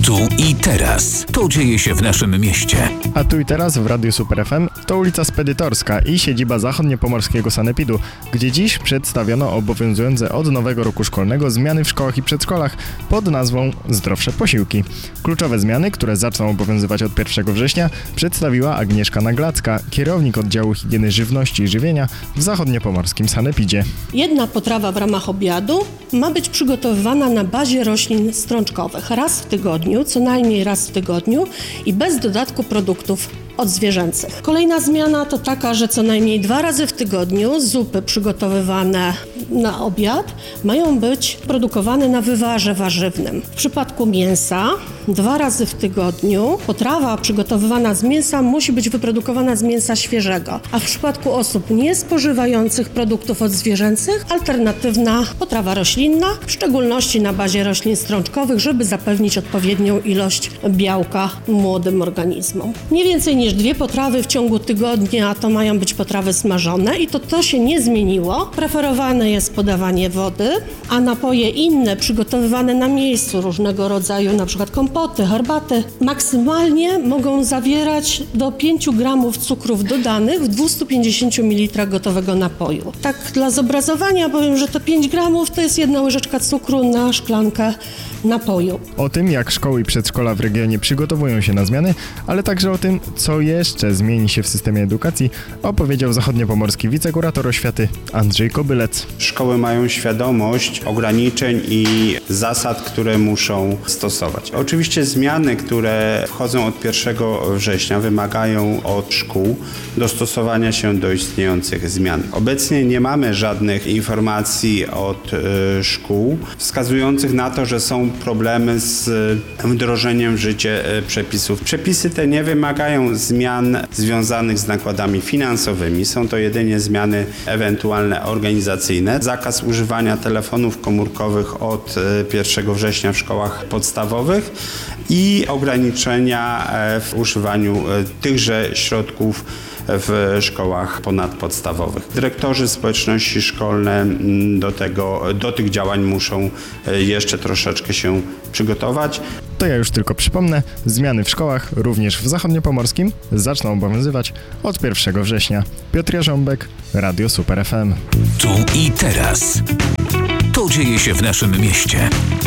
Tu i teraz. To dzieje się w naszym mieście. A tu i teraz w Radiu Super FM to ulica Spedytorska i siedziba zachodniopomorskiego sanepidu, gdzie dziś przedstawiono obowiązujące od nowego roku szkolnego zmiany w szkołach i przedszkolach pod nazwą Zdrowsze Posiłki. Kluczowe zmiany, które zaczną obowiązywać od 1 września, przedstawiła Agnieszka Naglacka, kierownik oddziału higieny żywności i żywienia w zachodniopomorskim sanepidzie. Jedna potrawa w ramach obiadu ma być przygotowywana na bazie roślin strączkowych raz w tygodniu, co najmniej raz w tygodniu i bez dodatku produktów odzwierzęcych. Kolejna zmiana to taka, że co najmniej 2 razy w tygodniu zupy przygotowywane na obiad mają być produkowane na wywarze warzywnym. W przypadku mięsa 2 razy w tygodniu potrawa przygotowywana z mięsa musi być wyprodukowana z mięsa świeżego, a w przypadku osób niespożywających produktów odzwierzęcych alternatywna potrawa roślinna, w szczególności na bazie roślin strączkowych, żeby zapewnić odpowiednią ilość białka młodym organizmom. Nie więcej niż 2 potrawy w ciągu tygodnia to mają być potrawy smażone i to się nie zmieniło. Preferowane jest podawanie wody, a napoje inne przygotowywane na miejscu, różnego rodzaju np. kompoty, herbaty, maksymalnie mogą zawierać do 5 gramów cukrów dodanych w 250 ml gotowego napoju. Tak dla zobrazowania powiem, że to 5 gramów to jest 1 łyżeczka cukru na szklankę napoju. O tym, jak szkoły i przedszkola w regionie przygotowują się na zmiany, ale także o tym, co jeszcze zmieni się w systemie edukacji, opowiedział zachodniopomorski wicekurator oświaty Andrzej Kobylec. Szkoły mają świadomość ograniczeń i zasad, które muszą stosować. Oczywiście zmiany, które wchodzą od 1 września, wymagają od szkół dostosowania się do istniejących zmian. Obecnie nie mamy żadnych informacji od szkół wskazujących na to, że są problemy z wdrożeniem w życie przepisów. Przepisy te nie wymagają zmian związanych z nakładami finansowymi. Są to jedynie zmiany ewentualne organizacyjne. Zakaz używania telefonów komórkowych od 1 września w szkołach podstawowych i ograniczenia w używaniu tychże środków w szkołach ponadpodstawowych. Dyrektorzy, społeczności szkolne do tych działań muszą jeszcze troszeczkę się przygotować. To ja już tylko przypomnę, zmiany w szkołach, również w zachodniopomorskim, zaczną obowiązywać od 1 września. Piotr Jarząbek, Radio Super FM. Tu i teraz. To dzieje się w naszym mieście.